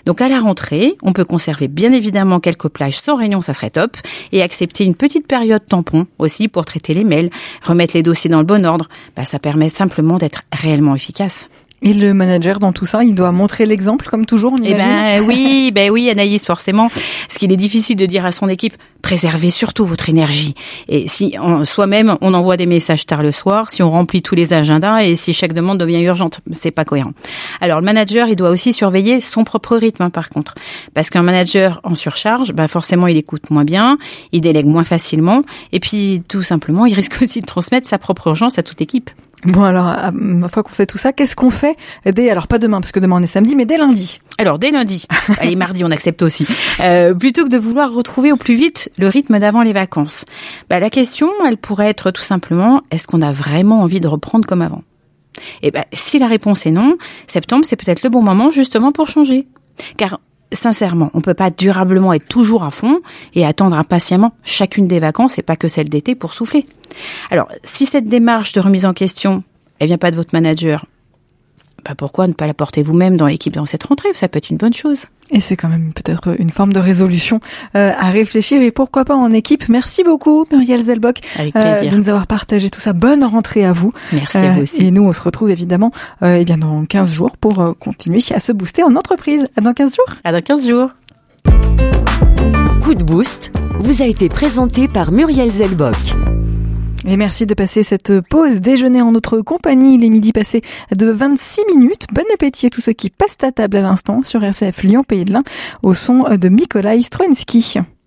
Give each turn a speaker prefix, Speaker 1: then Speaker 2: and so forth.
Speaker 1: Donc à la rentrée, on peut conserver bien évidemment quelques plages sans réunion, ça serait top, et accepter une petite période tampon aussi pour traiter les mails, remettre les dossiers dans le bon ordre. Ça permet simplement d'être réellement efficace.
Speaker 2: Et le manager dans tout ça, il doit montrer l'exemple comme toujours, on imagine.
Speaker 1: Oui Anaïs, forcément. Ce qu'il est difficile de dire à son équipe, préservez surtout votre énergie. Et si soi-même, on envoie des messages tard le soir, si on remplit tous les agendas et si chaque demande devient urgente, c'est pas cohérent. Alors le manager, il doit aussi surveiller son propre rythme par contre. Parce qu'un manager en surcharge, forcément il écoute moins bien, il délègue moins facilement et puis tout simplement, il risque aussi de transmettre sa propre urgence à toute équipe.
Speaker 2: Bon alors, une fois qu'on sait tout ça, qu'est-ce qu'on fait alors pas demain, parce que demain on est samedi, mais dès lundi.
Speaker 1: Alors dès lundi, allez mardi on accepte aussi, plutôt que de vouloir retrouver au plus vite le rythme d'avant les vacances. La question, elle pourrait être tout simplement, est-ce qu'on a vraiment envie de reprendre comme avant ? Et si la réponse est non, septembre c'est peut-être le bon moment justement pour changer. Car sincèrement, on peut pas durablement être toujours à fond et attendre impatiemment chacune des vacances et pas que celle d'été pour souffler. Alors, si cette démarche de remise en question, elle vient pas de votre manager, pourquoi ne pas la porter vous-même dans l'équipe dans cette rentrée ? Ça peut être une bonne chose.
Speaker 2: Et c'est quand même peut-être une forme de résolution à réfléchir et pourquoi pas en équipe. Merci beaucoup Muriel Zelbock de nous avoir partagé tout ça. Bonne rentrée à vous.
Speaker 1: Merci à vous aussi.
Speaker 2: Et nous on se retrouve évidemment dans 15 jours pour continuer à se booster en entreprise. À dans 15 jours.
Speaker 1: À dans 15 jours.
Speaker 3: Coup de boost vous a été présenté par Muriel Zelbock.
Speaker 2: Et merci de passer cette pause déjeuner en notre compagnie. Il est midi passé de 26 minutes. Bon appétit à tous ceux qui passent à table à l'instant sur RCF Lyon Pays de l'Ain au son de Mikołaï Stroinski.